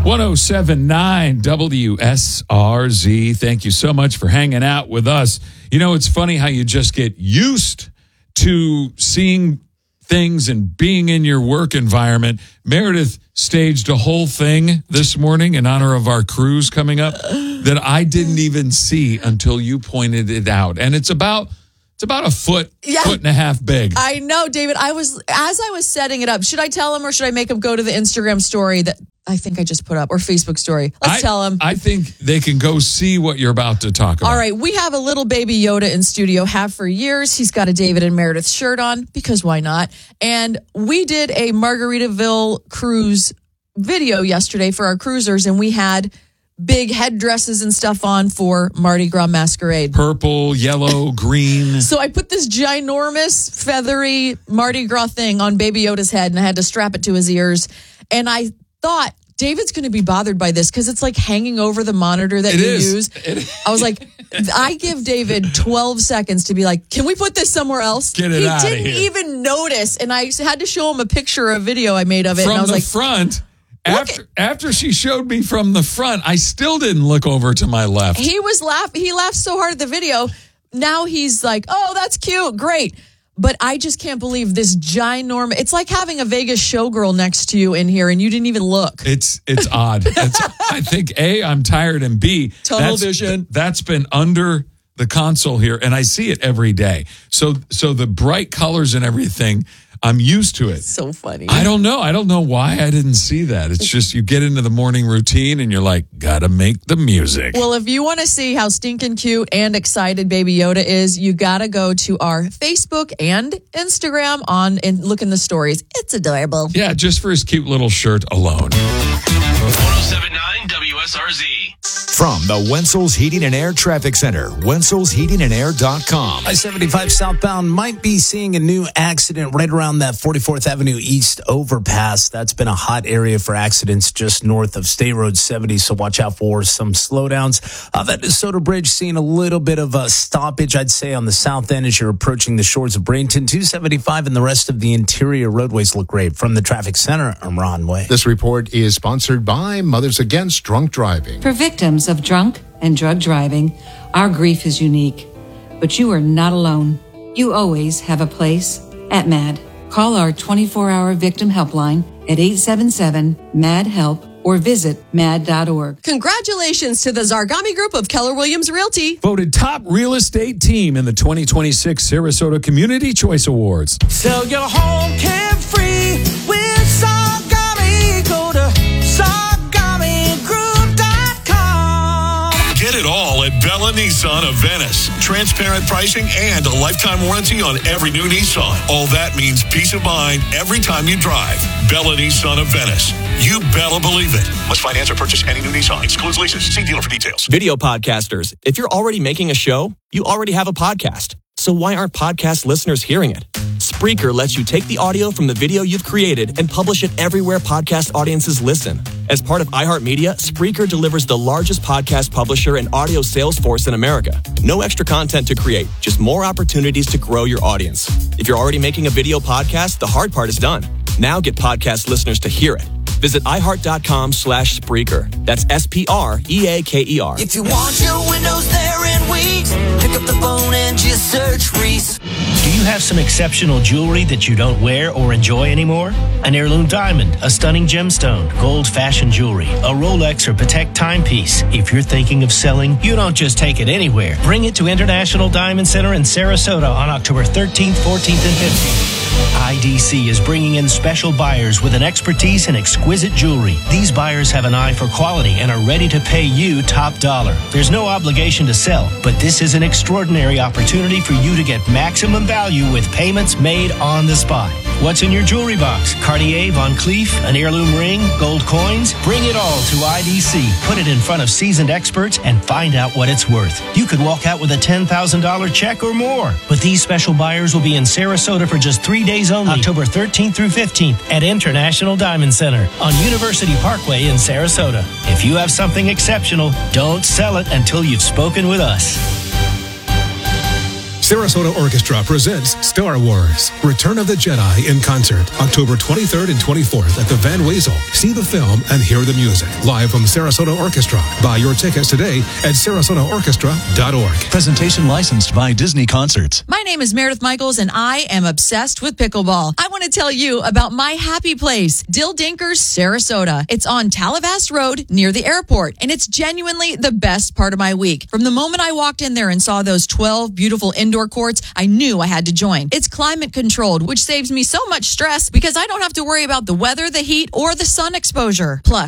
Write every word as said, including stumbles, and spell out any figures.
one oh seven point nine W S R Z. Thank you so much for hanging out with us. You know, it's funny how you just get used to seeing things and being in your work environment. Meredith staged a whole thing this morning in honor of our cruise coming up that I didn't even see until you pointed it out. And it's about it's about a foot, yeah. foot and a half big. I know, David. I was as I was setting it up. Should I tell him or should I make him go to the Instagram story that I think I just put up, or Facebook story? Let's I, tell him. I think they can go see what you're about to talk about. All right. We have a little baby Yoda in studio, have for years. He's got a David and Meredith shirt on, because why not? And we did a Margaritaville cruise video yesterday for our cruisers, and we had big headdresses and stuff on for Mardi Gras Masquerade. Purple, yellow, green. So I put this ginormous, feathery Mardi Gras thing on baby Yoda's head, and I had to strap it to his ears. And I thought, David's going to be bothered by this because it's like hanging over the monitor that it you is. use. It is. I was like, I give David twelve seconds to be like, can we put this somewhere else? Get it he out of didn't here. even notice. And I had to show him a picture, a video I made of it. From and I was the like, front. After at- after she showed me from the front, I still didn't look over to my left. He was laughing. He laughed so hard at the video. Now he's like, oh, that's cute. Great. But I just can't believe this ginormous. It's like having a Vegas showgirl next to you in here and you didn't even look. It's it's odd. It's, I think, A, I'm tired, and B, Tunnel that's, vision. That's been under the console here, and I see it every day. So so the bright colors and everything, I'm used to it. So funny. I don't know. I don't know why I didn't see that. It's just you get into the morning routine and you're like, gotta make the music. Well, if you want to see how stinking cute and excited Baby Yoda is, you gotta go to our Facebook and Instagram on and look in the stories. It's adorable. Yeah, just for his cute little shirt alone. one oh seven point nine W S R Z. From the Wenzel's Heating and Air Traffic Center, Wenzel's Heating and Air dot com. I seventy-five southbound might be seeing a new accident right around that forty-fourth Avenue East overpass. That's been a hot area for accidents just north of State Road seventy, so watch out for some slowdowns. Uh, that DeSoto Bridge seeing a little bit of a stoppage, I'd say, on the south end as you're approaching the shores of Bradenton. two seventy-five and the rest of the interior roadways look great. From the traffic center, I'm Ron Way. This report is sponsored by Mothers Against Drunk Driving. For victims of drunk and drug driving, our grief is unique. But you are not alone. You always have a place at MAD. Call our twenty-four hour victim helpline at eight seven seven, M A D, HELP or visit mad dot org. Congratulations to the Zargami Group of Keller Williams Realty. Voted top real estate team in the twenty twenty-six Sarasota Community Choice Awards. Sell your home carefree with Zargami. Go to Zargami Group dot com. Get it all at Bella Nissan of Venice. Transparent pricing and a lifetime warranty on every new Nissan. All that means peace of mind every time you drive. Bella Nissan of Venice. You better believe it. Must finance or purchase any new Nissan. Excludes leases. See dealer for details. Video podcasters. If you're already making a show, you already have a podcast. So why aren't podcast listeners hearing it? Spreaker lets you take the audio from the video you've created and publish it everywhere podcast audiences listen. As part of iHeartMedia, Spreaker delivers the largest podcast publisher and audio sales force in America. No extra content to create, just more opportunities to grow your audience. If you're already making a video podcast, the hard part is done. Now get podcast listeners to hear it. Visit iHeart.com slash Spreaker. That's S P R E A K E R. If you want your windows there in weeks, pick up the phone and just search Reese. Do you have some exceptional jewelry that you don't wear or enjoy anymore? An heirloom diamond, a stunning gemstone, gold fashion jewelry, a Rolex or Patek timepiece. If you're thinking of selling, you don't just take it anywhere. Bring it to International Diamond Center in Sarasota on October thirteenth, fourteenth, and fifteenth. I D C is bringing in special buyers with an expertise in exquisite jewelry. These buyers have an eye for quality and are ready to pay you top dollar. There's no obligation to sell, but this is an extraordinary opportunity for you to get maximum value with payments made on the spot. What's in your jewelry box? Cartier, Von Cleef, an heirloom ring, gold coins? Bring it all to I D C. Put it in front of seasoned experts and find out what it's worth. You could walk out with a ten thousand dollars check or more. But these special buyers will be in Sarasota for just three days only, October thirteenth through fifteenth at International Diamond Center on University Parkway in Sarasota. If you have something exceptional, don't sell it until you've spoken with us. Sarasota Orchestra presents Star Wars, Return of the Jedi in concert, October twenty-third and twenty-fourth at the Van Wezel. See the film and hear the music. Live from Sarasota Orchestra. Buy your tickets today at sarasota orchestra dot org. Presentation licensed by Disney Concerts. My name is Meredith Michaels, and I am obsessed with pickleball. I want to tell you about my happy place, Dill Dinkers Sarasota. It's on Talavast Road near the airport, and it's genuinely the best part of my week. From the moment I walked in there and saw those twelve beautiful indoor courts, I knew I had to join. It's climate controlled, which saves me so much stress because I don't have to worry about the weather, the heat, or the sun exposure. Plus,